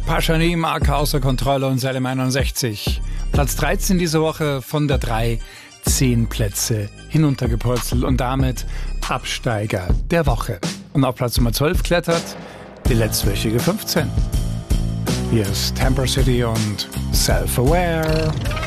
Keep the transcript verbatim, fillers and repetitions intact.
Paschanim, Marke außer Kontrolle und Salem einundsechzig. Platz dreizehn diese Woche, von der drei zehn Plätze hinuntergepurzelt und damit Absteiger der Woche. Und auf Platz Nummer zwölf klettert die letztwöchige fünfzehn. Hier ist Temper City und Self-Aware.